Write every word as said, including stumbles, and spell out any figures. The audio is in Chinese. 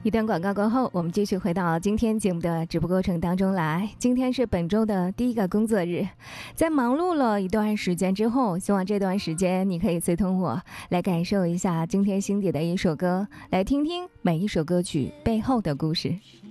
一段广告过后，我们继续回到今天节目的直播过程当中来。今天是本周的第一个工作日，在忙碌了一段时间之后，希望这段时间你可以随同我来感受一下今天心底的一首歌，来听听每一首歌曲背后的故事。